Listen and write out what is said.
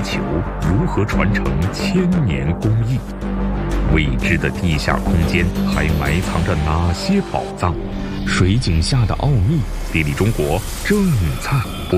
球如何传承千年工艺？未知的地下空间还埋藏着哪些宝藏？水井下的奥秘，地理中国正在